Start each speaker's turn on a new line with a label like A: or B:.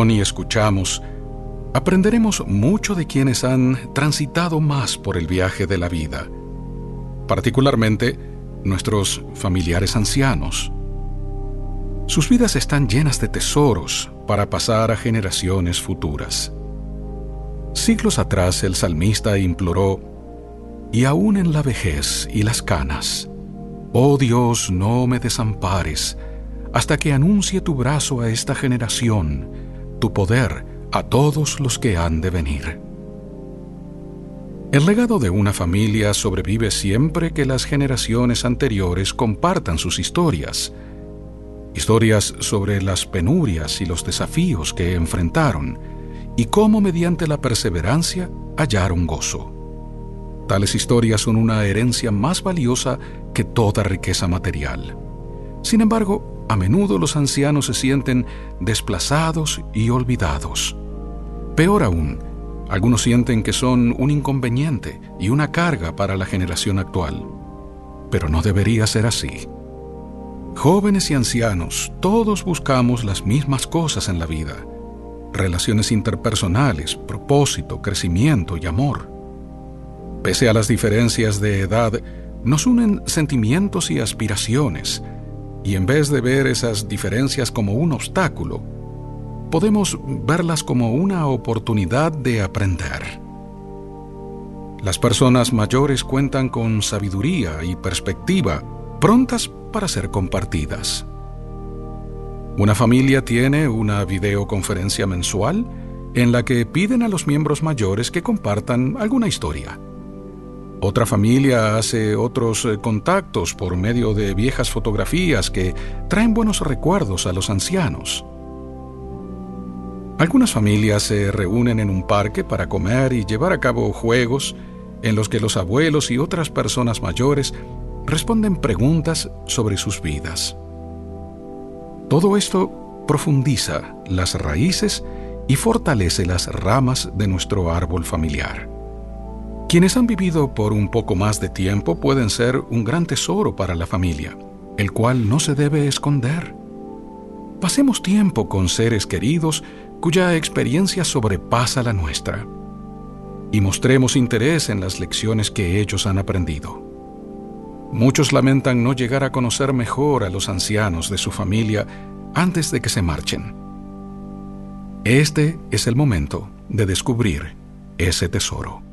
A: y escuchamos, aprenderemos mucho de quienes han transitado más por el viaje de la vida, particularmente nuestros familiares ancianos. Sus vidas están llenas de tesoros para pasar a generaciones futuras. Siglos atrás el salmista imploró: «Y aún en la vejez y las canas, oh Dios, no me desampares, hasta que anuncie tu brazo a esta generación, tu poder a todos los que han de venir». El legado de una familia sobrevive siempre que las generaciones anteriores compartan sus historias sobre las penurias y los desafíos que enfrentaron, y cómo mediante la perseverancia hallaron gozo. Tales historias son una herencia más valiosa que toda riqueza material. Sin embargo, a menudo los ancianos se sienten desplazados y olvidados. Peor aún, algunos sienten que son un inconveniente y una carga para la generación actual. Pero no debería ser así. Jóvenes y ancianos, todos buscamos las mismas cosas en la vida: relaciones interpersonales, propósito, crecimiento y amor. Pese a las diferencias de edad, nos unen sentimientos y aspiraciones, y en vez de ver esas diferencias como un obstáculo, podemos verlas como una oportunidad de aprender. Las personas mayores cuentan con sabiduría y perspectiva, prontas para ser compartidas. Una familia tiene una videoconferencia mensual en la que piden a los miembros mayores que compartan alguna historia. Otra familia hace otros contactos por medio de viejas fotografías que traen buenos recuerdos a los ancianos. Algunas familias se reúnen en un parque para comer y llevar a cabo juegos en los que los abuelos y otras personas mayores responden preguntas sobre sus vidas. Todo esto profundiza las raíces y fortalece las ramas de nuestro árbol familiar. Quienes han vivido por un poco más de tiempo pueden ser un gran tesoro para la familia, el cual no se debe esconder. Pasemos tiempo con seres queridos cuya experiencia sobrepasa la nuestra, y mostremos interés en las lecciones que ellos han aprendido. Muchos lamentan no llegar a conocer mejor a los ancianos de su familia antes de que se marchen. Este es el momento de descubrir ese tesoro.